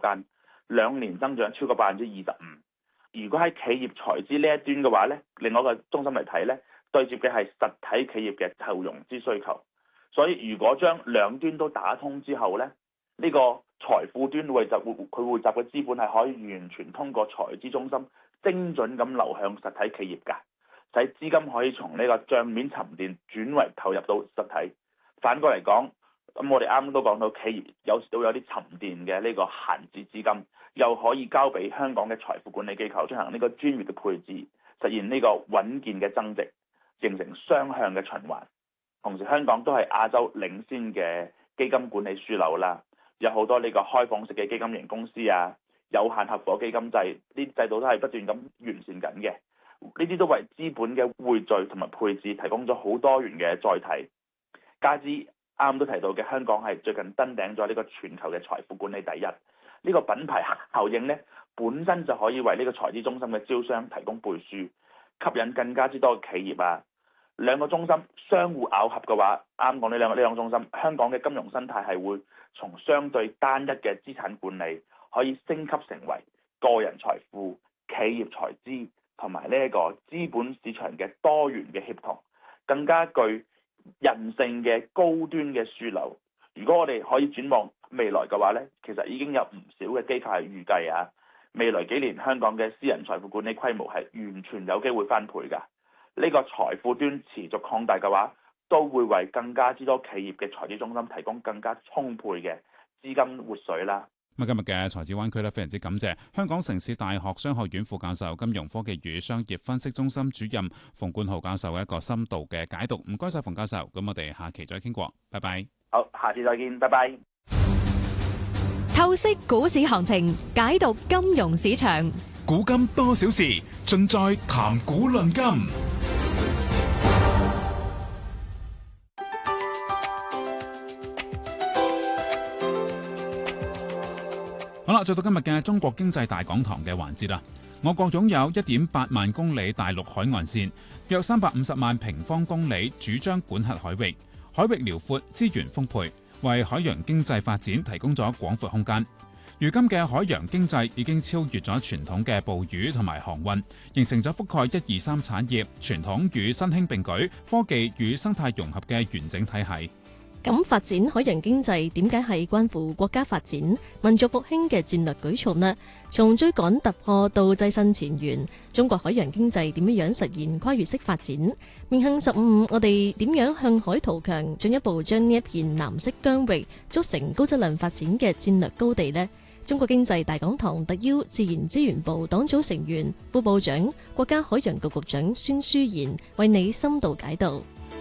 間，2年增長超過25%。如果喺企業財資呢一端嘅話咧，另外一個中心嚟睇咧，對接嘅係實體企業嘅後融資需求。所以如果將兩端都打通之後咧，呢個財富端佢匯集嘅資本係可以完全通過財資中心精準咁流向實體企業㗎，使資金可以從呢個帳面沉澱轉為投入到實體。反過嚟講，咁我哋啱啱都講到企業有時都有啲沉澱嘅呢個閒置資金，又可以交俾香港嘅財富管理機構進行呢個專業嘅配置，實現呢個穩健嘅增值，形成雙向嘅循環。同時香港都係亞洲領先嘅基金管理樞紐啦，有好多呢個開放式嘅基金型公司啊，有限合夥基金制，呢啲制度都係不斷咁完善緊嘅。呢啲都為資本嘅匯聚同埋配置提供咗好多元嘅載體。加之啱啱都提到嘅，香港係最近登頂咗呢個全球嘅財富管理第一，呢個品牌效應呢，本身就可以為呢個財資中心嘅招商提供背書，吸引更加之多嘅企業啊。兩個中心相互咬合嘅話，啱講呢兩個中心，香港嘅金融生態係會從相對單一嘅資產管理，可以升級成為個人財富、企業財資同埋呢一個資本市場嘅多元嘅協同，更加具人性嘅高端嘅樞紐。如果我哋可以展望未來嘅話呢，其實已經有唔少嘅機構係預計啊，未來幾年香港嘅私人財富管理規模係完全有機會翻倍㗎。呢個財富端持續擴大嘅話，都會為更加之多企業嘅財資中心提供更加充沛嘅資金活水啦。 今日嘅財資灣區非常之感謝香港城市大學商學院副教授、金融科技與商業分析中心主任馮冠豪教授嘅一個深度嘅解讀。唔該晒馮教授，咁我哋下期再傾過，拜拜。 好，下次再見，拜拜。 透析股市行情，解讀金融市場， 古今多少事，盡在談股論金。 好啦，做到今日嘅中國經濟大講堂嘅環節啦。我國擁有 1.8 萬公里大陸海岸線，約350萬平方公里主張管轄海域，海域遼闊，資源豐沛，為海洋經濟發展提供咗廣闊空間。如今嘅海洋經濟已經超越咗傳統嘅捕魚同埋航運，形成咗覆蓋1、2、3產業、傳統與新興並舉、科技與生態融合嘅完整體系。 咁發展海洋經濟點解係關乎國家發展、民族復興嘅戰略舉措呢？從追趕突破到躋身前沿，中國海洋經濟點樣實現跨越式發展？面向15，我哋點樣向海圖強，進一步將呢一片藍色疆域築成高質量發展嘅戰略高地呢？中國經濟大講堂特邀自然資源部黨組成員、副部長、國家海洋局局長孫舒賢為你深度解讀。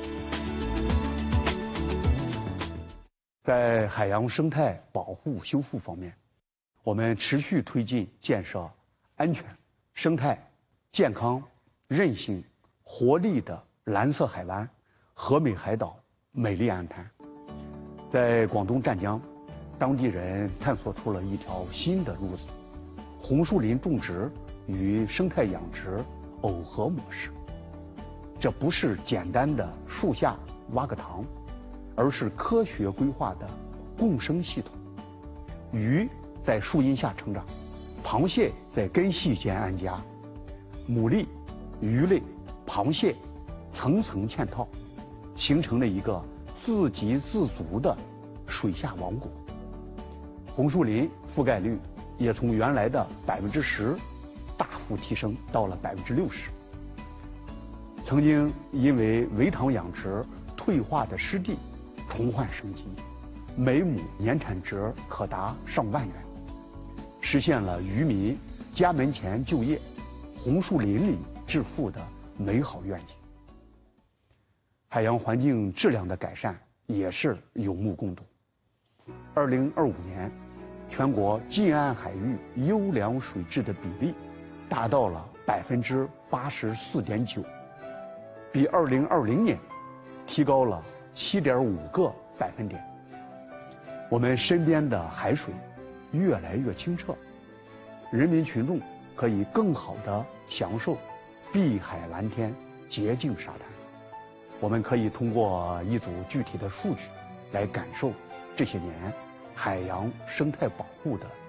在海洋生態保護修復方面，我們持續推進建設安全、生態、健康、韌性、活力的藍色海灣、和美海島、美麗岸灘。在廣東湛江，當地人探索出了一條新的路子：紅樹林種植與生態養殖耦合模式。這不是簡單的樹下挖個塘，而是科學規劃的共生系統。魚在樹蔭下成長，螃蟹在根系間安家，牡蠣、魚類、螃蟹層層嵌套，形成了一個自給自足的水下王國。紅樹林覆蓋率也從原來的10%大幅提升到了60%。曾經因為圍塘養殖退化的濕地重煥生機，每畝年產值可達上萬元，實現了漁民家門前就業、紅樹林裡致富的美好願景。海洋環境質量的改善也是有目共睹。2025年，全國近岸海域優良水質的比例達到了84.9%，比2020年提高了7.5個百分點。我們身邊的海水越來越清澈，人民群眾可以更好地享受碧海藍天、潔淨沙灘。我們可以通過一組具體的數據來感受這些年海洋生態保護的